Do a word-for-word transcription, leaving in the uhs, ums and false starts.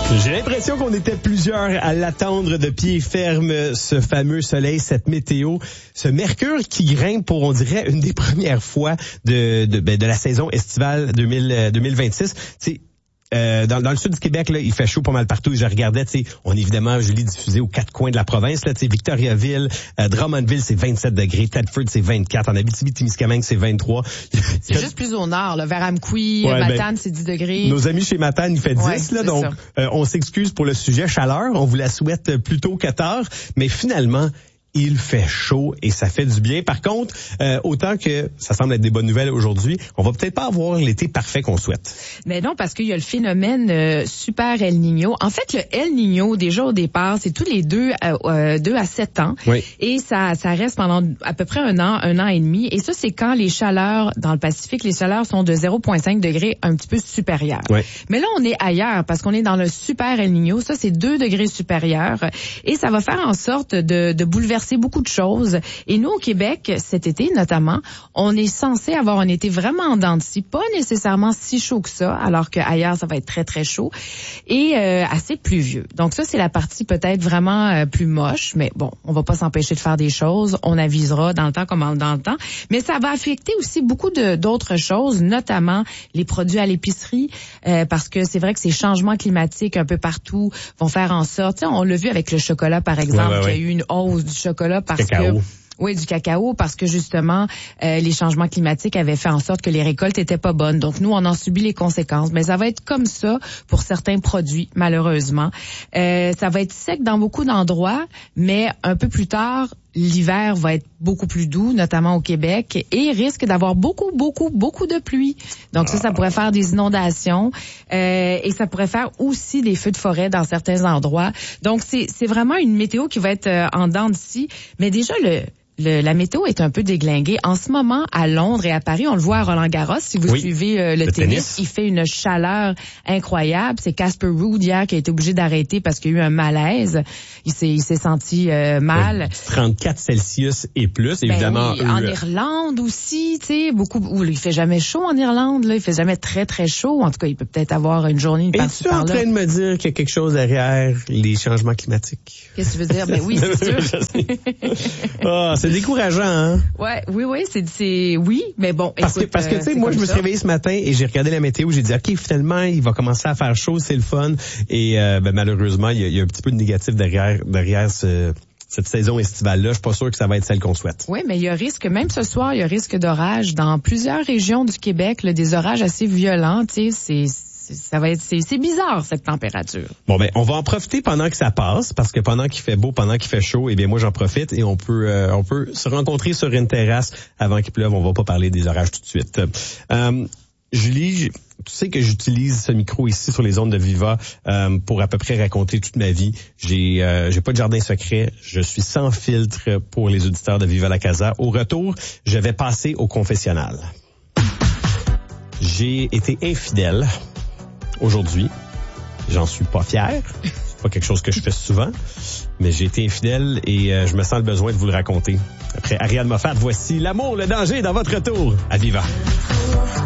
J'ai l'impression qu'on était plusieurs à l'attendre de pied ferme, ce fameux soleil, cette météo, ce mercure qui grimpe pour, on dirait, une des premières fois de de, ben, de la saison estivale deux mille, deux mille vingt-six. C'est Euh, dans, dans le sud du Québec, là, il fait chaud pas mal partout. Je regardais, tu sais, on est évidemment, Julie, diffusé aux quatre coins de la province. Là, tu sais, Victoriaville, euh, Drummondville, c'est vingt-sept degrés. Thetford, c'est vingt-quatre. En Abitibi-Témiscamingue, c'est vingt-trois. C'est juste plus au nord, là. Vers Amqui, ouais, Matane, ben, c'est dix degrés. Nos amis chez Matane, il fait dix, ouais, là. Donc, euh, on s'excuse pour le sujet chaleur. On vous la souhaite plus tôt que tard. Mais finalement, il fait chaud et ça fait du bien. Par contre, euh, autant que ça semble être des bonnes nouvelles aujourd'hui, on va peut-être pas avoir l'été parfait qu'on souhaite. Mais non, parce qu'il y a le phénomène euh, super El Niño. En fait, le El Niño, déjà au départ, c'est tous les deux, euh, deux à sept ans. Oui. Et ça, ça reste pendant à peu près un an, un an et demi. Et ça, c'est quand les chaleurs dans le Pacifique, les chaleurs sont de zéro virgule cinq degrés un petit peu supérieures. Oui. Mais là, on est ailleurs parce qu'on est dans le super El Niño. Ça, c'est deux degrés supérieurs. Et ça va faire en sorte de, de bouleverser beaucoup de choses. Et nous, au Québec, cet été notamment, on est censé avoir un été vraiment en dents de scie, pas nécessairement si chaud que ça, alors qu'ailleurs, ça va être très, très chaud, et euh, assez pluvieux. Donc ça, c'est la partie peut-être vraiment euh, plus moche, mais bon, on va pas s'empêcher de faire des choses, on avisera dans le temps comme dans le temps, mais ça va affecter aussi beaucoup de, d'autres choses, notamment les produits à l'épicerie, euh, parce que c'est vrai que ces changements climatiques un peu partout vont faire en sorte, on l'a vu avec le chocolat, par exemple, ouais, ouais, ouais. qu'il y a eu une hausse du chocolat parce Cacao. que oui, du cacao, parce que justement, euh, les changements climatiques avaient fait en sorte que les récoltes étaient pas bonnes. Donc, nous, on en subit les conséquences. Mais ça va être comme ça pour certains produits, malheureusement. Euh, ça va être sec dans beaucoup d'endroits, mais un peu plus tard, l'hiver va être beaucoup plus doux, notamment au Québec, et risque d'avoir beaucoup, beaucoup, beaucoup de pluie. Donc ça, ça pourrait faire des inondations euh, et ça pourrait faire aussi des feux de forêt dans certains endroits. Donc c'est, c'est vraiment une météo qui va être euh, en dents de scie. Mais déjà, le... Le, la météo est un peu déglinguée. En ce moment, à Londres et à Paris, on le voit à Roland-Garros. Si vous oui, suivez euh, le, le tennis, tennis, il fait une chaleur incroyable. C'est Casper Ruud hier qui a été obligé d'arrêter parce qu'il y a eu un malaise. Il s'est, il s'est senti euh, mal. trente-quatre Celsius et plus, évidemment. Ben oui, en Irlande aussi, tu sais, beaucoup. Où il fait jamais chaud en Irlande. Là, il fait jamais très très chaud. En tout cas, il peut peut-être avoir une journée une partie par là. Es-tu en train de me dire qu'il y a quelque chose derrière les changements climatiques? Qu'est-ce que tu veux dire? Ben oui, c'est sûr. oh, c'est décourageant, hein? Ouais, oui, oui, c'est, c'est, oui, mais bon. Parce écoute, que, parce que, tu sais, moi, je me suis réveillé ce matin et j'ai regardé la météo, j'ai dit, OK, finalement, il va commencer à faire chaud, c'est le fun. Et, euh, ben, malheureusement, il y, a, il y a un petit peu de négatif derrière, derrière ce, cette saison estivale-là. Je suis pas sûr que ça va être celle qu'on souhaite. Oui, mais il y a risque, même ce soir, il y a risque d'orage dans plusieurs régions du Québec, là, des orages assez violents, tu sais, c'est, ça va être, c'est, c'est bizarre, cette température. Bon, ben, on va en profiter pendant que ça passe, parce que pendant qu'il fait beau, pendant qu'il fait chaud, eh bien, moi, j'en profite et on peut, euh, on peut se rencontrer sur une terrasse avant qu'il pleuve. On va pas parler des orages tout de suite. Euh, Julie, tu sais que j'utilise ce micro ici sur les ondes de Viva euh, pour à peu près raconter toute ma vie. J'ai, euh, j'ai pas de jardin secret. Je suis sans filtre pour les auditeurs de Viva la Casa. Au retour, je vais passer au confessionnal. J'ai été infidèle. Aujourd'hui, j'en suis pas fier. C'est pas quelque chose que je fais souvent, mais j'ai été infidèle et euh, je me sens le besoin de vous le raconter. Après Ariane Moffat, voici L'amour, le danger dans votre retour à Viva.